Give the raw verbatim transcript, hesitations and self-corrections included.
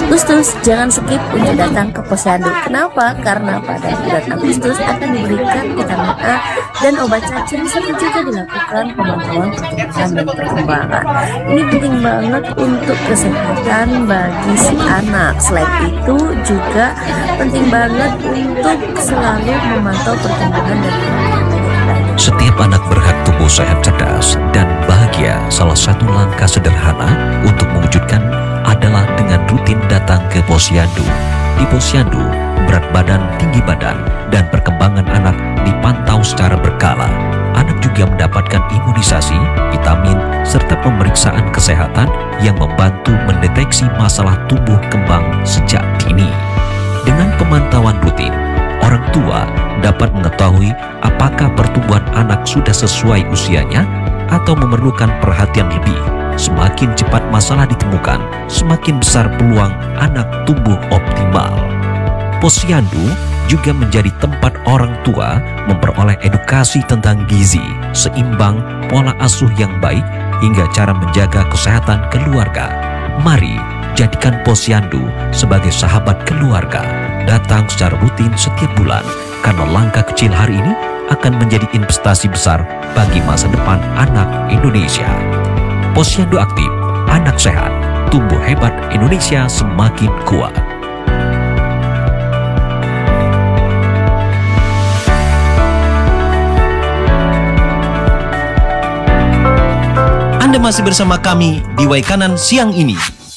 Agustus, jangan skip untuk datang ke posyandu. Kenapa? Karena pada bulan Agustus akan diberikan vitamin A dan obat cacing, serta juga dilakukan pemantauan pertumbuhan dan perkembangan. Ini penting banget untuk kesehatan bagi si anak. Selain itu juga penting banget untuk selalu memantau pertumbuhan dan perkembangan. Setiap anak berhak tumbuh sehat, cerdas, dan bahagia. Salah satu langkah sederhana untuk mewujudkan adalah dengan rutin datang ke posyandu. Di posyandu, berat badan, tinggi badan, dan perkembangan anak dipantau secara berkala. Anak juga mendapatkan imunisasi, vitamin, serta pemeriksaan kesehatan yang membantu mendeteksi masalah tumbuh kembang sejak dini. Dengan pemantauan rutin, orang tua dapat mengetahui apakah pertumbuhan anak sudah sesuai usianya atau memerlukan perhatian lebih. Semakin cepat masalah ditemukan, semakin besar peluang anak tumbuh optimal. Posyandu juga menjadi tempat orang tua memperoleh edukasi tentang gizi, seimbang, pola asuh yang baik, hingga cara menjaga kesehatan keluarga. Mari jadikan posyandu sebagai sahabat keluarga. Datang secara rutin setiap bulan, karena langkah kecil hari ini akan menjadi investasi besar bagi masa depan anak Indonesia. Posyandu aktif, anak sehat, tumbuh hebat, Indonesia semakin kuat. Anda masih bersama kami di Waikanan siang ini.